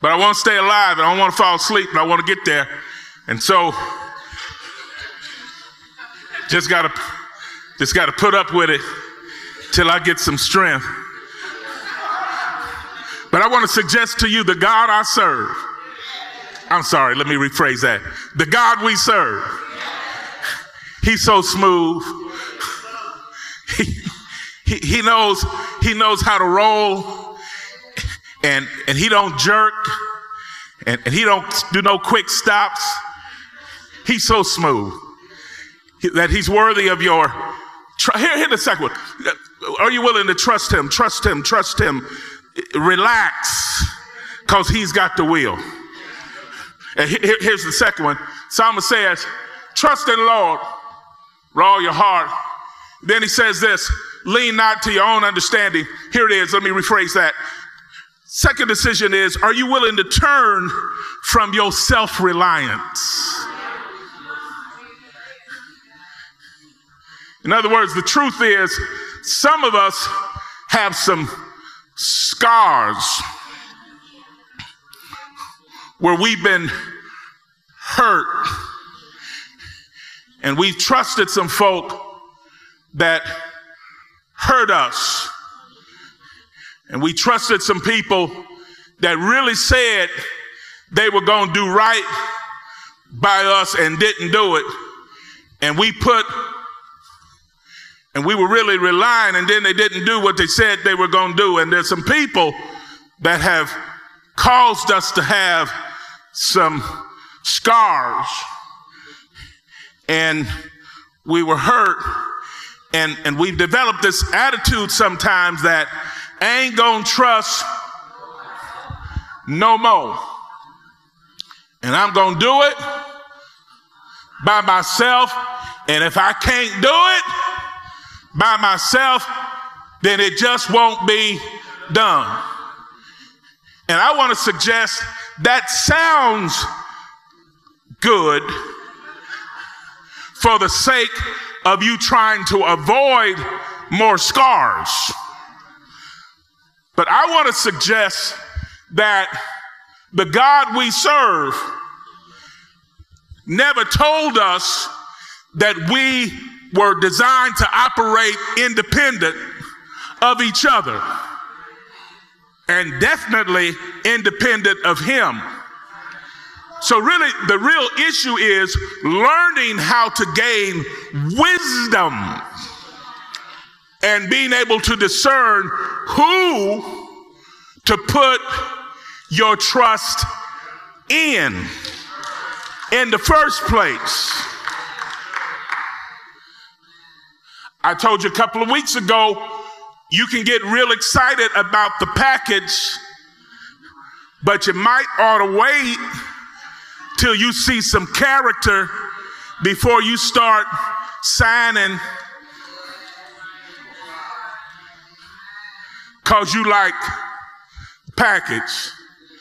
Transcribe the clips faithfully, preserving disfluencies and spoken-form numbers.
but I want to stay alive and I don't want to fall asleep and I want to get there. And so just gotta just gotta put up with it till I get some strength. But I want to suggest to you the God I serve. I'm sorry, let me rephrase that. The God we serve. He's so smooth. He, he, he knows he knows how to roll, and and he don't jerk, and, and he don't do no quick stops. He's so smooth that he's worthy of your tr- here, here the second one. Are you willing to trust him? Trust him, trust him. Relax, because he's got the wheel. And here, here's the second one. Psalmist says, trust in the Lord with all your heart. Then he says this, lean not to your own understanding. Here it is. Let me rephrase that. Second decision is, are you willing to turn from your self-reliance? In other words, the truth is, some of us have some scars where we've been hurt and we've trusted some folk that hurt us, and we trusted some people that really said they were going to do right by us and didn't do it, and we put and we were really relying, and then they didn't do what they said they were going to do. And there's some people that have caused us to have some scars, and we were hurt, and, and we've developed this attitude sometimes that I ain't gonna trust no more, and I'm gonna do it by myself, and if I can't do it by myself, then it just won't be done. And I want to suggest that sounds good for the sake of you trying to avoid more scars. But I want to suggest that the God we serve never told us that we were designed to operate independent of each other, and definitely independent of him. So really, the real issue is learning how to gain wisdom and being able to discern who to put your trust in in the first place. I told you a couple of weeks ago, you can get real excited about the package, but you might ought to wait till you see some character before you start signing, because you like the package.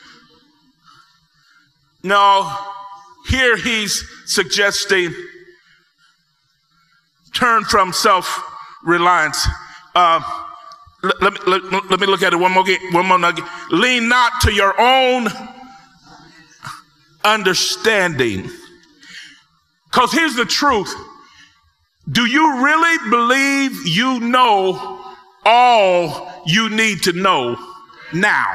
No, here he's suggesting turn from self-reliance. Uh, let, let, me, let, let me look at it one more, one more nugget. Lean not to your own understanding. Because here's the truth. Do you really believe you know all you need to know now?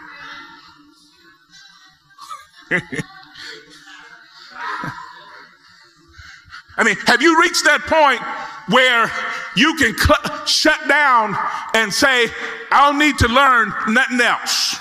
I mean, have you reached that point where you can cl- shut down and say, I don't need to learn nothing else,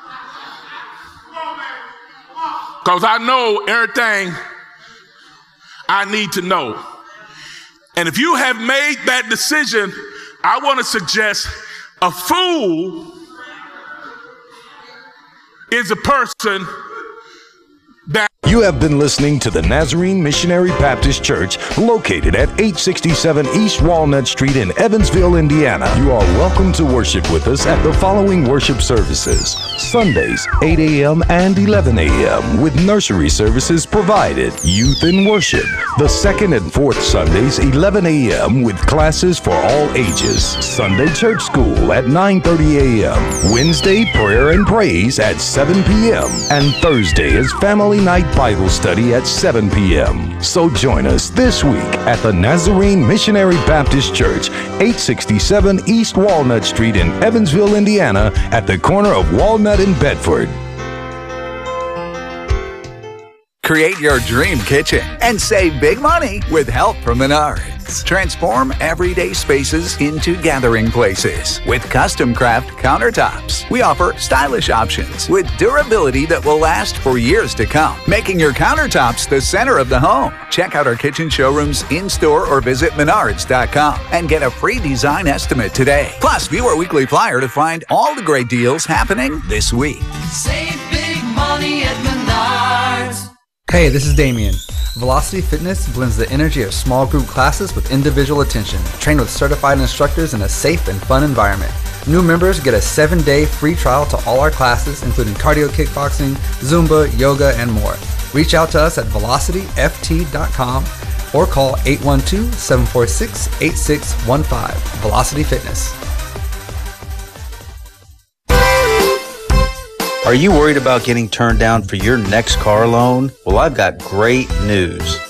because I know everything I need to know? And if you have made that decision, I want to suggest a fool is a person that you You have been listening to the Nazarene Missionary Baptist Church, located at eight sixty-seven East Walnut Street in Evansville, Indiana. You are welcome to worship with us at the following worship services. Sundays, eight a.m. and eleven a.m. with nursery services provided. Youth in worship. The second and fourth Sundays, eleven a.m. with classes for all ages. Sunday church school at nine thirty a.m. Wednesday, prayer and praise at seven p.m. And Thursday is family night Bible study at seven p.m. So join us this week at the Nazarene Missionary Baptist Church, eight sixty-seven East Walnut Street in Evansville, Indiana, at the corner of Walnut and Bedford. Create your dream kitchen and save big money with help from Menards. Transform everyday spaces into gathering places with custom craft countertops. We offer stylish options with durability that will last for years to come, making your countertops the center of the home. Check out our kitchen showrooms in-store or visit menards dot com and get a free design estimate today. Plus, view our weekly flyer to find all the great deals happening this week. Save big money at Menards. Hey, this is Damien. Velocity Fitness blends the energy of small group classes with individual attention, trained with certified instructors in a safe and fun environment. New members get a seven-day free trial to all our classes, including cardio kickboxing, Zumba, yoga, and more. Reach out to us at velocity f t dot com or call eight one two, seven four six, eight six one five. Velocity Fitness. Are you worried about getting turned down for your next car loan? Well, I've got great news.